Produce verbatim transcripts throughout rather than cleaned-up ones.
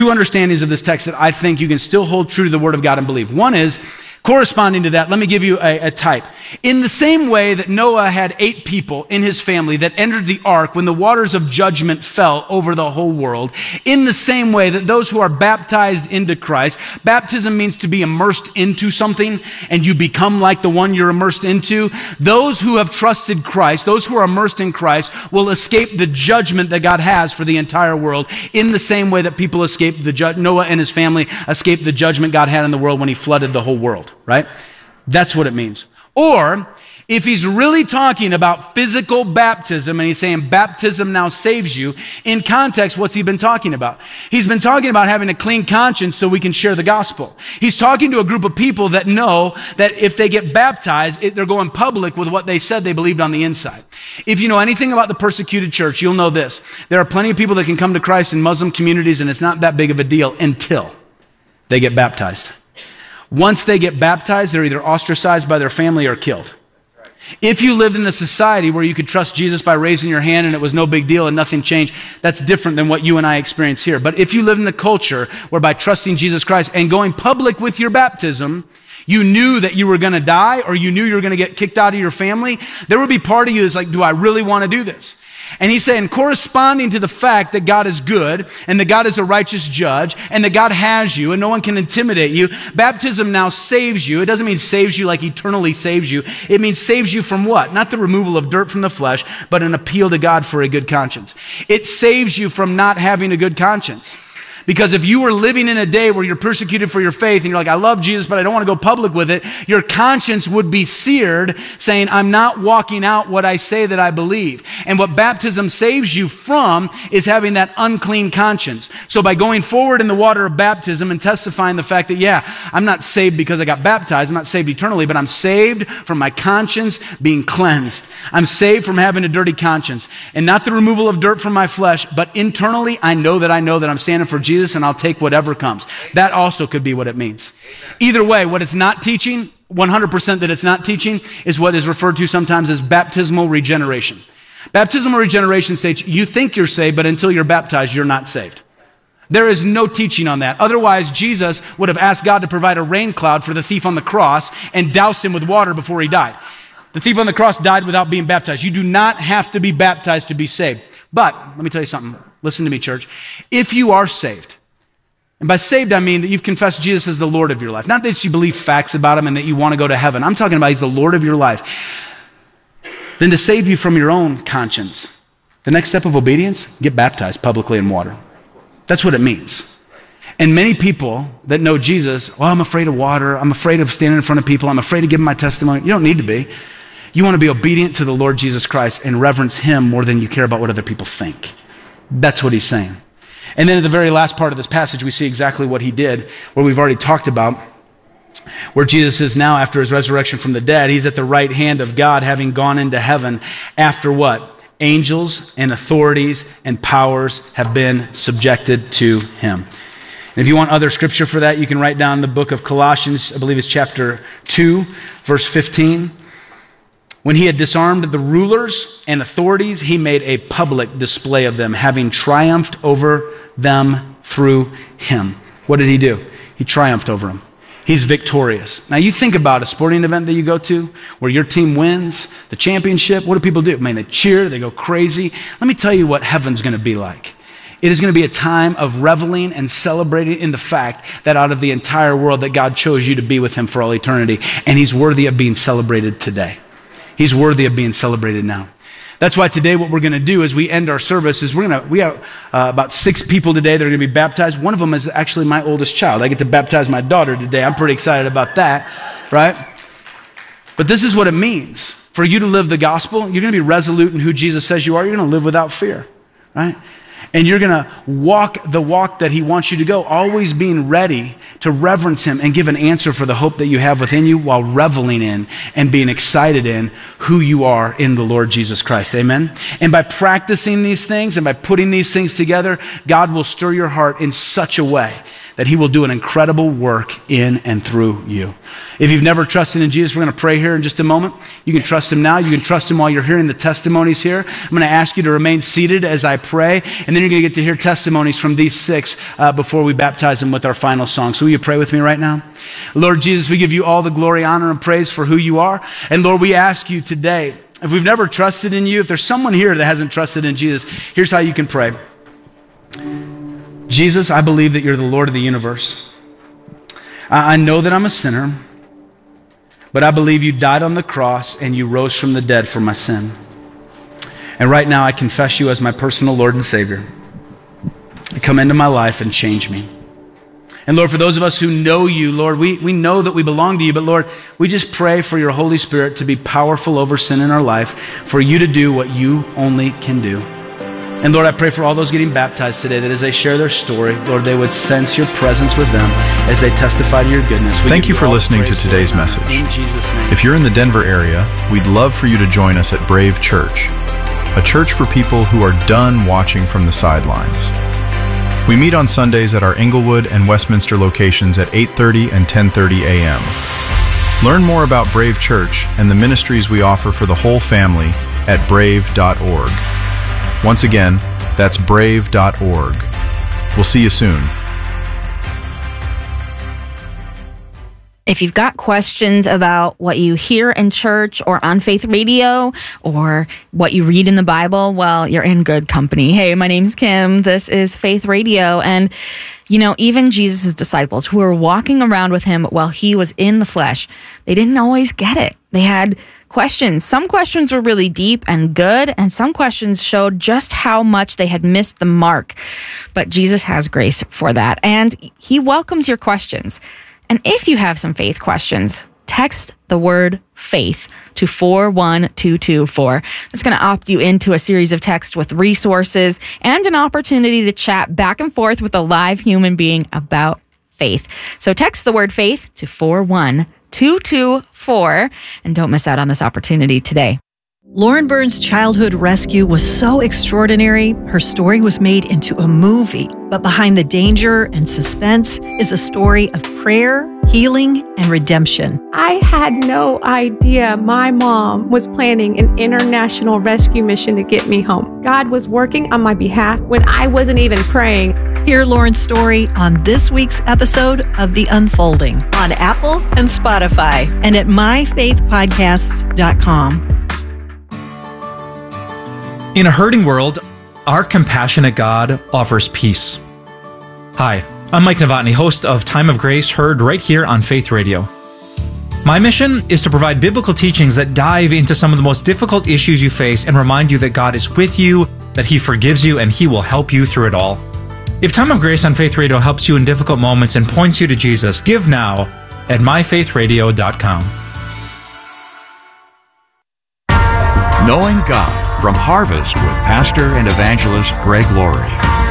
two understandings of this text that I think you can still hold true to the Word of God and believe. One is, corresponding to that, let me give you a, a type. In the same way that Noah had eight people in his family that entered the ark when the waters of judgment fell over the whole world, in the same way that those who are baptized into Christ, baptism means to be immersed into something and you become like the one you're immersed into. Those who have trusted Christ, those who are immersed in Christ, will escape the judgment that God has for the entire world in the same way that people escaped the ju- Noah and his family escaped the judgment God had in the world when he flooded the whole world. Right? That's what it means. Or if he's really talking about physical baptism and he's saying baptism now saves you, in context, what's he been talking about? He's been talking about having a clean conscience so we can share the gospel. He's talking to a group of people that know that if they get baptized, it, they're going public with what they said they believed on the inside. If you know anything about the persecuted church, you'll know this. There are plenty of people that can come to Christ in Muslim communities and it's not that big of a deal until they get baptized. Once they get baptized, they're either ostracized by their family or killed. If you lived in a society where you could trust Jesus by raising your hand and it was no big deal and nothing changed, that's different than what you and I experience here. But if you live in a culture where by trusting Jesus Christ and going public with your baptism, you knew that you were going to die or you knew you were going to get kicked out of your family, there would be part of you that's like, do I really want to do this? And he's saying, corresponding to the fact that God is good and that God is a righteous judge and that God has you and no one can intimidate you, baptism now saves you. It doesn't mean saves you like eternally saves you. It means saves you from what? Not the removal of dirt from the flesh, but an appeal to God for a good conscience. It saves you from not having a good conscience. Because if you were living in a day where you're persecuted for your faith and you're like, I love Jesus, but I don't want to go public with it, your conscience would be seared saying, I'm not walking out what I say that I believe. And what baptism saves you from is having that unclean conscience. So by going forward in the water of baptism and testifying the fact that, yeah, I'm not saved because I got baptized, I'm not saved eternally, but I'm saved from my conscience being cleansed. I'm saved from having a dirty conscience. And not the removal of dirt from my flesh, but internally, I know that I know that I'm standing for Jesus. Jesus and I'll take whatever comes. That also could be what it means. Either way, what it's not teaching, one hundred percent that it's not teaching, is what is referred to sometimes as baptismal regeneration. Baptismal regeneration states you think you're saved, but until you're baptized, you're not saved. There is no teaching on that. Otherwise, Jesus would have asked God to provide a rain cloud for the thief on the cross and douse him with water before he died. The thief on the cross died without being baptized. You do not have to be baptized to be saved. But let me tell you something. Listen to me, church. If you are saved, and by saved I mean that you've confessed Jesus as the Lord of your life, not that you believe facts about him and that you want to go to heaven. I'm talking about he's the Lord of your life. Then to save you from your own conscience, the next step of obedience, get baptized publicly in water. That's what it means. And many people that know Jesus, well, I'm afraid of water. I'm afraid of standing in front of people. I'm afraid of giving my testimony. You don't need to be. You want to be obedient to the Lord Jesus Christ and reverence him more than you care about what other people think. That's what he's saying. And then at the very last part of this passage, we see exactly what he did, where we've already talked about, where Jesus is now, after his resurrection from the dead, he's at the right hand of God, having gone into heaven after what? Angels and authorities and powers have been subjected to him. And if you want other scripture for that, you can write down the book of Colossians, I believe it's chapter two, verse fifteen. When he had disarmed the rulers and authorities, he made a public display of them, having triumphed over them through him. What did he do? He triumphed over them. He's victorious. Now you think about a sporting event that you go to where your team wins the championship. What do people do? Man, they cheer, they go crazy. Let me tell you what heaven's going to be like. It is going to be a time of reveling and celebrating in the fact that out of the entire world that God chose you to be with him for all eternity, and he's worthy of being celebrated today. He's worthy of being celebrated now. That's why today what we're going to do as we end our service is we're going to, we have uh, about six people today that are going to be baptized. One of them is actually my oldest child. I get to baptize my daughter today. I'm pretty excited about that, right? But this is what it means. For you to live the gospel, you're going to be resolute in who Jesus says you are. You're going to live without fear, right? And you're going to walk the walk that he wants you to go, always being ready to reverence him and give an answer for the hope that you have within you while reveling in and being excited in who you are in the Lord Jesus Christ. Amen? And by practicing these things and by putting these things together, God will stir your heart in such a way that he will do an incredible work in and through you. If you've never trusted in Jesus, we're going to pray here in just a moment. You can trust him now. You can trust him while you're hearing the testimonies here. I'm going to ask you to remain seated as I pray. And then then you're going to get to hear testimonies from these six uh, before we baptize them with our final song. So will you pray with me right now? Lord Jesus, we give you all the glory, honor, and praise for who you are. And Lord, we ask you today, if we've never trusted in you, if there's someone here that hasn't trusted in Jesus, here's how you can pray. Jesus, I believe that you're the Lord of the universe. I know that I'm a sinner, but I believe you died on the cross and you rose from the dead for my sin. And right now I confess you as my personal Lord and Savior. Come into my life and change me. And Lord, for those of us who know you, Lord, we, we know that we belong to you, but Lord, we just pray for your Holy Spirit to be powerful over sin in our life, for you to do what you only can do. And Lord, I pray for all those getting baptized today that as they share their story, Lord, they would sense your presence with them as they testify to your goodness. We Thank you for listening to today's message. In Jesus' name. If you're in the Denver area, we'd love for you to join us at Brave Church, a church for people who are done watching from the sidelines. We meet on Sundays at our Englewood and Westminster locations at eight thirty and ten thirty a m Learn more about Brave Church and the ministries we offer for the whole family at brave dot org. Once again, that's brave dot org. We'll see you soon. If you've got questions about what you hear in church or on Faith Radio or what you read in the Bible, well, you're in good company. Hey, my name's Kim. This is Faith Radio. And, you know, even Jesus' disciples who were walking around with him while he was in the flesh, they didn't always get it. They had questions. Some questions were really deep and good, and some questions showed just how much they had missed the mark. But Jesus has grace for that, and he welcomes your questions. And if you have some faith questions, text the word faith to four one two two four. It's going to opt you into a series of texts with resources and an opportunity to chat back and forth with a live human being about faith. So text the word faith to four one two two four and don't miss out on this opportunity today. Lauren Burns' childhood rescue was so extraordinary, her story was made into a movie. But behind the danger and suspense is a story of prayer, healing, and redemption. I had no idea my mom was planning an international rescue mission to get me home. God was working on my behalf when I wasn't even praying. Hear Lauren's story on this week's episode of The Unfolding on Apple and Spotify and at my faith podcasts dot com. In a hurting world, our compassionate God offers peace. Hi, I'm Mike Novotny, host of Time of Grace, heard right here on Faith Radio. My mission is to provide biblical teachings that dive into some of the most difficult issues you face and remind you that God is with you, that He forgives you, and He will help you through it all. If Time of Grace on Faith Radio helps you in difficult moments and points you to Jesus, give now at my faith radio dot com. Knowing God from Harvest with Pastor and Evangelist Greg Laurie.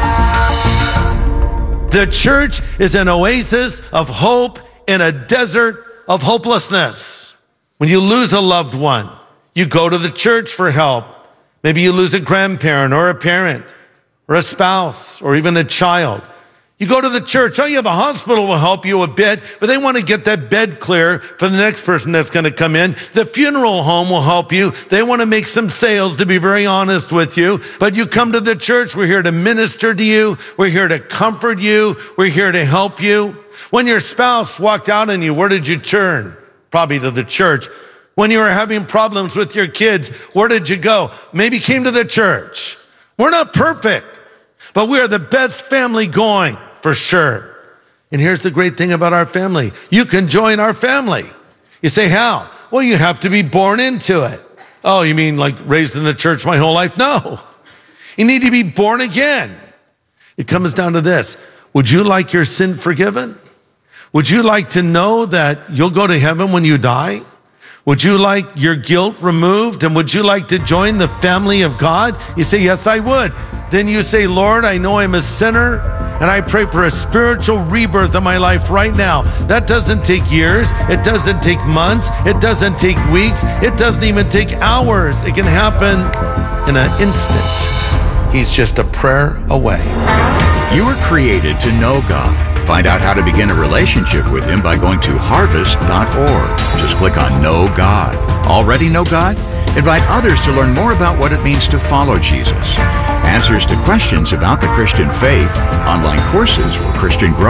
The church is an oasis of hope in a desert of hopelessness. When you lose a loved one, you go to the church for help. Maybe you lose a grandparent or a parent or a spouse or even a child. You go to the church. Oh yeah, the hospital will help you a bit, but they want to get that bed clear for the next person that's going to come in. The funeral home will help you. They want to make some sales, to be very honest with you. But you come to the church. We're here to minister to you. We're here to comfort you. We're here to help you. When your spouse walked out on you, where did you turn? Probably to the church. When you were having problems with your kids, where did you go? Maybe came to the church. We're not perfect, but we are the best family going. For sure. And here's the great thing about our family. You can join our family. You say, how? Well, you have to be born into it. Oh, you mean like raised in the church my whole life? No. You need to be born again. It comes down to this. Would you like your sin forgiven? Would you like to know that you'll go to heaven when you die? Would you like your guilt removed? And would you like to join the family of God? You say, yes, I would. Then you say, Lord, I know I'm a sinner, and I pray for a spiritual rebirth in my life right now. That doesn't take years. It doesn't take months. It doesn't take weeks. It doesn't even take hours. It can happen in an instant. He's just a prayer away. You were created to know God. Find out how to begin a relationship with Him by going to harvest dot org. Just click on Know God. Already know God? Invite others to learn more about what it means to follow Jesus. answers to questions about the Christian faith, online courses for Christian growth,